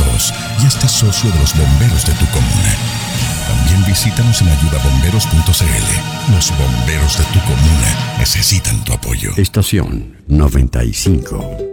tos y hazte socio de los bomberos de tu comuna. También visítanos en ayudabomberos.cl. Los bomberos de tu comuna necesitan tu apoyo. Estación 95.